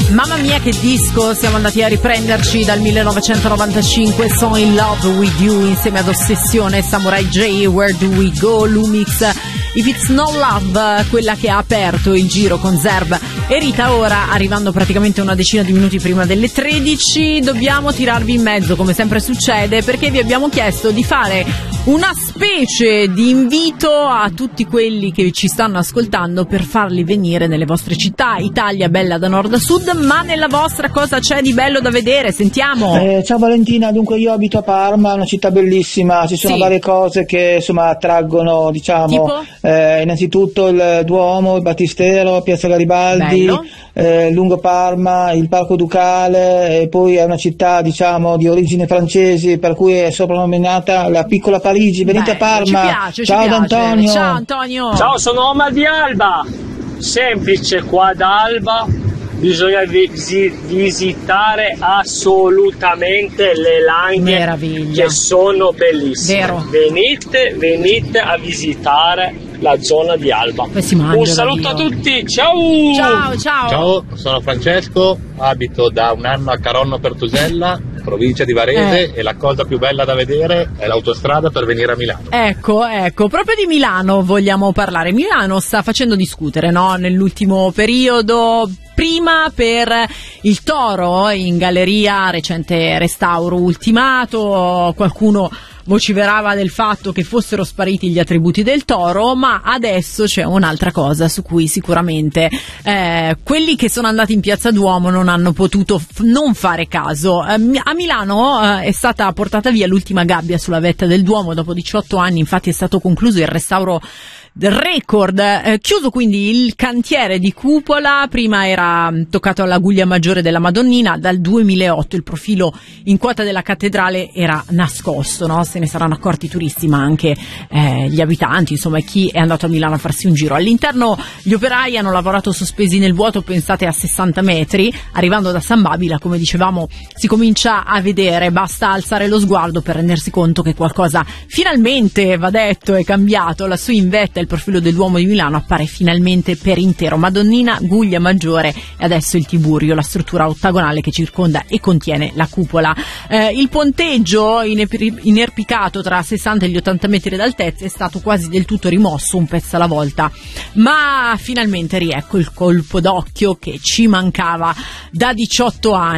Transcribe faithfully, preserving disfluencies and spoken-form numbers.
Mamma mia che disco, siamo andati a riprenderci dal millenovecentonovantacinque, So in Love With You insieme ad Ossessione, Samurai J, Where Do We Go, Lumix, If It's No Love, quella che ha aperto il giro con Zerb e Rita. Ora, arrivando praticamente una decina di minuti prima delle tredici, dobbiamo tirarvi in mezzo come sempre succede, perché vi abbiamo chiesto di fare una specie di invito a tutti quelli che ci stanno ascoltando per farli venire nelle vostre città. Italia bella da nord a sud, ma nella vostra cosa c'è di bello da vedere? Sentiamo. Eh, ciao Valentina, dunque io abito a Parma, una città bellissima, ci sono sì. varie cose che insomma attraggono, diciamo, eh, innanzitutto il Duomo, il Battistero, Piazza Garibaldi, eh, lungo Parma, il Parco Ducale, e poi è una città, diciamo, di origini francesi, per cui è soprannominata la piccola Parigi. Venite Beh, a Parma. Ci piace, ciao ci piace. Antonio. Ciao Antonio. Ciao, sono Omar di Alba. Semplice, qua ad Alba bisogna visi- visitare assolutamente le Langhe. Meraviglia. Che sono bellissime. Vero. Venite, venite a visitare la zona di Alba. Un saluto a tutti, ciao! Ciao, ciao! Ciao, sono Francesco, abito da un anno a Caronno Pertusella, provincia di Varese, eh. e la cosa più bella da vedere è l'autostrada per venire a Milano. Ecco, ecco, proprio di Milano vogliamo parlare. Milano sta facendo discutere, no? Nell'ultimo periodo. Prima per il Toro in galleria, recente restauro ultimato, qualcuno vociferava del fatto che fossero spariti gli attributi del Toro, ma adesso c'è un'altra cosa su cui sicuramente eh, quelli che sono andati in Piazza Duomo non hanno potuto f- non fare caso. Eh, a Milano eh, è stata portata via l'ultima gabbia sulla vetta del Duomo, dopo diciotto anni infatti è stato concluso il restauro del record, eh, chiuso quindi il cantiere di cupola. Prima era toccato alla guglia maggiore della Madonnina, dal duemilaotto il profilo in quota della cattedrale era nascosto, no? Se ne saranno accorti i turisti ma anche eh, gli abitanti, insomma chi è andato a Milano a farsi un giro. All'interno gli operai hanno lavorato sospesi nel vuoto, pensate a sessanta metri, arrivando da San Babila, come dicevamo si comincia a vedere, basta alzare lo sguardo per rendersi conto che qualcosa finalmente, va detto, è cambiato. Lassù in vetta il profilo del Duomo di Milano appare finalmente per intero, Madonnina, guglia maggiore e adesso il Tiburio, la struttura ottagonale che circonda e contiene la cupola. Eh, il ponteggio inerp- inerpicato tra sessanta e gli ottanta metri d'altezza è stato quasi del tutto rimosso, un pezzo alla volta, ma finalmente riecco il colpo d'occhio che ci mancava da diciotto anni.